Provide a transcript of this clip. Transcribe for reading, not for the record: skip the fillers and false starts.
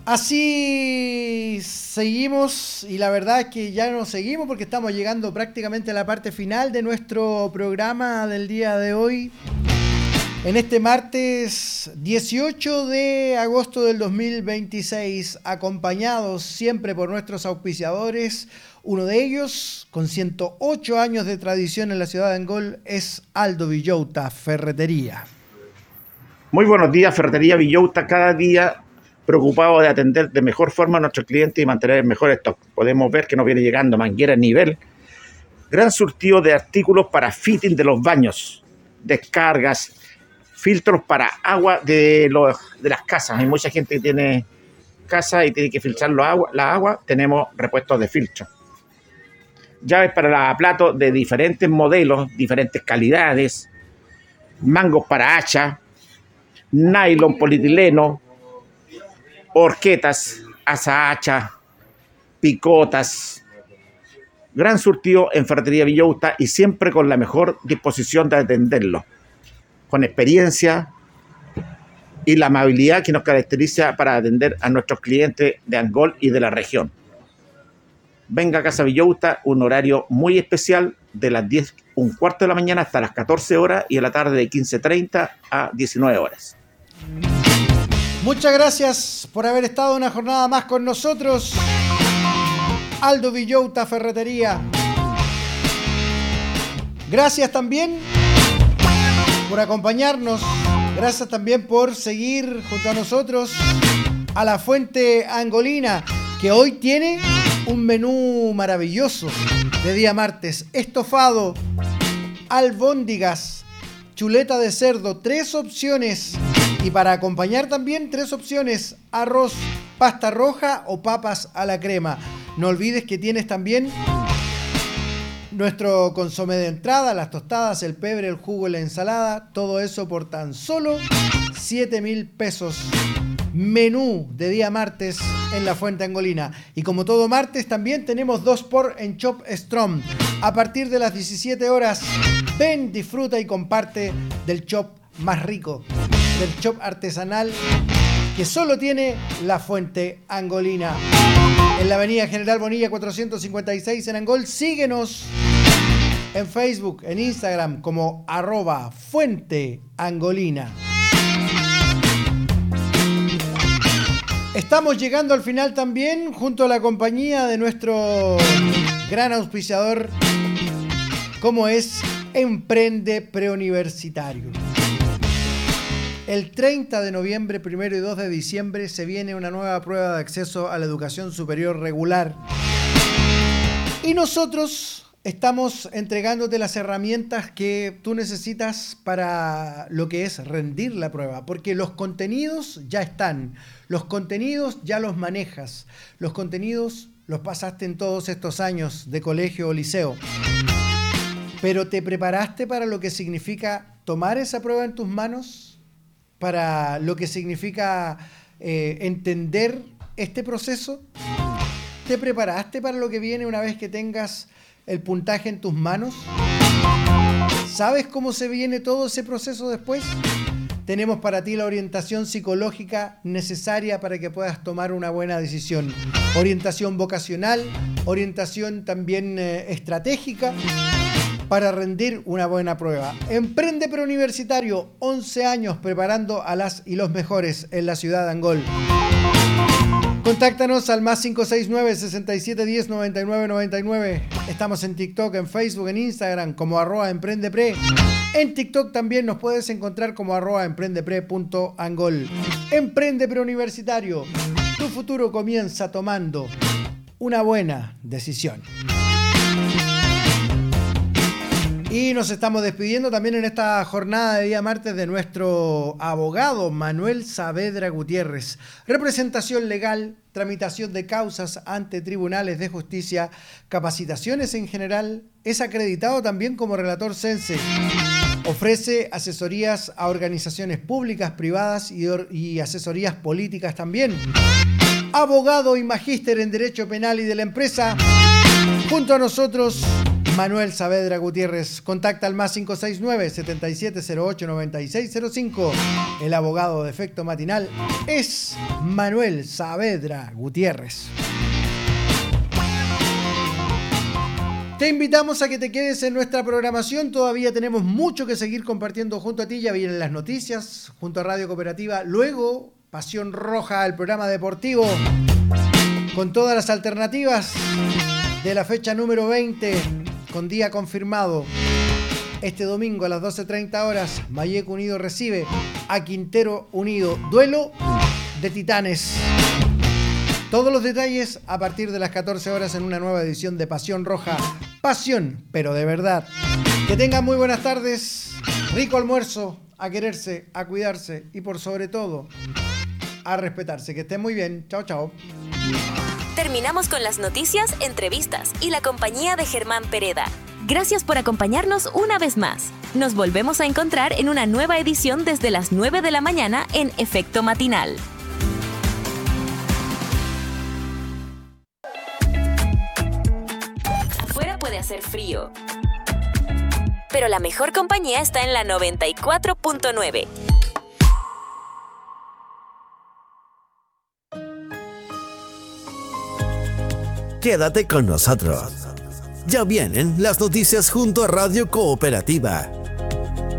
Así seguimos y la verdad es que ya no seguimos porque estamos llegando prácticamente a la parte final de nuestro programa del día de hoy. En este martes 18 de agosto del 2026, acompañados siempre por nuestros auspiciadores, uno de ellos, con 108 años de tradición en la ciudad de Angol, es Aldo Villota Ferretería. Muy buenos días, Ferretería Villota, cada día preocupado de atender de mejor forma a nuestros clientes y mantener el mejor stock. Podemos ver que nos viene llegando manguera a nivel, gran surtido de artículos para fitting de los baños, descargas, filtros para agua de las casas. Hay mucha gente que tiene casa y tiene que filtrar la agua. Tenemos repuestos de filtro. Llaves para platos de diferentes modelos, diferentes calidades. Mangos para hacha, nylon, polietileno, horquetas, asa hacha, picotas. Gran surtido en Ferretería Villota y siempre con la mejor disposición de atenderlo, con experiencia y la amabilidad que nos caracteriza para atender a nuestros clientes de Angol y de la región. Venga a Casa Villota, un horario muy especial de las 10:15 de la mañana hasta las 14 horas y en la tarde de 15:30 a 19 horas. Muchas gracias por haber estado una jornada más con nosotros. Aldo Villota Ferretería. Gracias también por acompañarnos. Gracias también por seguir junto a nosotros a la Fuente Angolina, que hoy tiene un menú maravilloso de día martes. Estofado, albóndigas, chuleta de cerdo, 3 opciones. Y para acompañar también 3 opciones: arroz, pasta roja o papas a la crema. No olvides que tienes también nuestro consomé de entrada, las tostadas, el pebre, el jugo y la ensalada. Todo eso por tan solo 7.000 pesos. Menú de día martes en la Fuente Angolina. Y como todo martes también tenemos 2x en Chop Strong. A partir de las 17 horas, ven, disfruta y comparte del chop más rico, del chop artesanal que solo tiene la Fuente Angolina. En la avenida General Bonilla 456 en Angol. Síguenos en Facebook, en Instagram como @fuenteangolina. Estamos llegando al final también junto a la compañía de nuestro gran auspiciador, como es Emprende Preuniversitario. El 30 de noviembre, 1 y 2 de diciembre se viene una nueva prueba de acceso a la educación superior regular. Y nosotros estamos entregándote las herramientas que tú necesitas para lo que es rendir la prueba, porque los contenidos ya están, los contenidos ya los manejas, los contenidos los pasaste en todos estos años de colegio o liceo. Pero ¿te preparaste para lo que significa tomar esa prueba en tus manos? Para lo que significa entender este proceso. ¿Te preparaste para lo que viene una vez que tengas el puntaje en tus manos? ¿Sabes cómo se viene todo ese proceso después? Tenemos para ti la orientación psicológica necesaria para que puedas tomar una buena decisión. Orientación vocacional, orientación también estratégica, para rendir una buena prueba. Emprende Preuniversitario, 11 años preparando a las y los mejores en la ciudad de Angol. Contáctanos al +569 6710 9999. Estamos en TikTok, en Facebook, en Instagram como @emprendepre. En TikTok también nos puedes encontrar como @emprendepre.angol. Emprende Preuniversitario. Tu futuro comienza tomando una buena decisión. Y nos estamos despidiendo también en esta jornada de día martes de nuestro abogado Manuel Saavedra Gutiérrez. Representación legal, tramitación de causas ante tribunales de justicia, capacitaciones en general. Es acreditado también como relator CENSE. Ofrece asesorías a organizaciones públicas, privadas y asesorías políticas también. Abogado y magíster en Derecho Penal y de la Empresa. Junto a nosotros, Manuel Saavedra Gutiérrez. Contacta al más 569-7708-9605. El abogado de Efecto Matinal es Manuel Saavedra Gutiérrez. Te invitamos a que te quedes en nuestra programación. Todavía tenemos mucho que seguir compartiendo junto a ti. Ya vienen las noticias junto a Radio Cooperativa. Luego, Pasión Roja, el programa deportivo con todas las alternativas de la fecha número 20, con día confirmado. Este domingo a las 12:30 horas, Mayeco Unido recibe a Quintero Unido. Duelo de titanes. Todos los detalles a partir de las 14 horas en una nueva edición de Pasión Roja. Pasión, pero de verdad. Que tengan muy buenas tardes, rico almuerzo, a quererse, a cuidarse y por sobre todo, a respetarse. Que estén muy bien. Chao, chao. Terminamos con las noticias, entrevistas y la compañía de Germán Pereda. Gracias por acompañarnos una vez más. Nos volvemos a encontrar en una nueva edición desde las 9 de la mañana en Efecto Matinal. Afuera puede hacer frío, pero la mejor compañía está en la 94.9. Quédate con nosotros. Ya vienen las noticias junto a Radio Cooperativa.